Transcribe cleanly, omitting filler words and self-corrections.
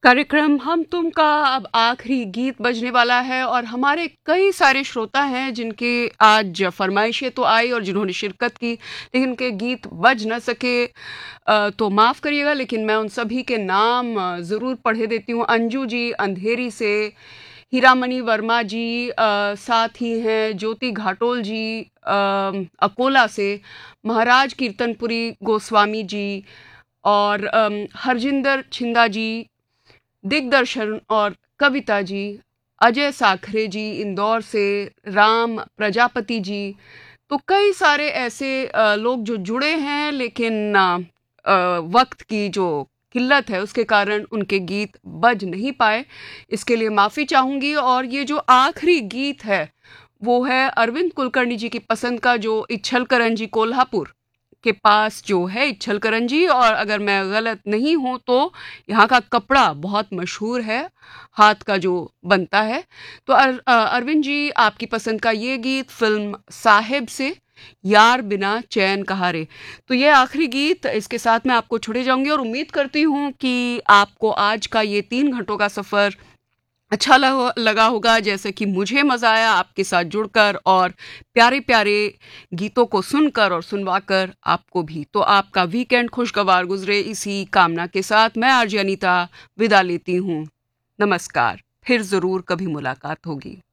कार्यक्रम हम तुम का अब आखिरी गीत बजने वाला है और हमारे कई सारे श्रोता हैं जिनके आज फरमाइशें तो आई और जिन्होंने शिरकत की लेकिन उनके गीत बज न सके। तो माफ़ करिएगा लेकिन मैं उन सभी के नाम ज़रूर पढ़े देती हूँ। अंजू जी अंधेरी से, हीरामणि वर्मा जी, साथ ही हैं ज्योति घाटोल जी अकोला से, महाराज कीर्तनपुरी गोस्वामी जी और हरजिंदर छिंदा जी, दिग्दर्शन और कविता जी, अजय साखरे जी इंदौर से, राम प्रजापति जी। तो कई सारे ऐसे लोग जो जुड़े हैं लेकिन वक्त की जो किल्लत है उसके कारण उनके गीत बज नहीं पाए, इसके लिए माफ़ी चाहूँगी। और ये जो आखिरी गीत है वो है अरविंद कुलकर्णी जी की पसंद का, जो इच्छलकरंजी कोल्हापुर के पास जो है इच्छलकरंजी, और अगर मैं गलत नहीं हूँ तो यहाँ का कपड़ा बहुत मशहूर है, हाथ का जो बनता है। तो अरविंद जी आपकी पसंद का ये गीत फिल्म साहिब से, यार बिना चैन कहा रे। तो ये आखिरी गीत, इसके साथ मैं आपको छोड़े जाऊंगी और उम्मीद करती हूँ कि आपको आज का ये 3 घंटों का सफ़र अच्छा लगा होगा, जैसे कि मुझे मज़ा आया आपके साथ जुड़कर और प्यारे प्यारे गीतों को सुनकर और सुनवाकर आपको भी। तो आपका वीकेंड खुशगवार गुजरे इसी कामना के साथ मैं आरजे अनीता विदा लेती हूँ। नमस्कार, फिर ज़रूर कभी मुलाकात होगी।